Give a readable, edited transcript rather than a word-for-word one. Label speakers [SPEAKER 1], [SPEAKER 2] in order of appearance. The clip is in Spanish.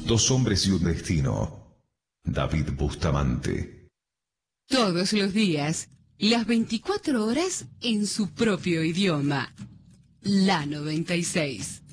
[SPEAKER 1] Dos hombres y un destino. David Bustamante.
[SPEAKER 2] Todos los días, las 24 horas en su propio idioma. La 96.